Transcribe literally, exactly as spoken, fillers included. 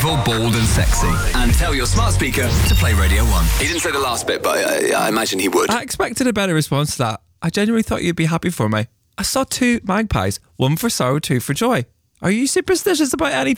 Local, bold and sexy. And tell your smart speaker to play Radio one. He didn't say the last bit, but I, I imagine he would. I expected a better response to that. I genuinely thought you'd be happy for me. I saw two magpies, one for sorrow, two for joy. Are you superstitious about anything?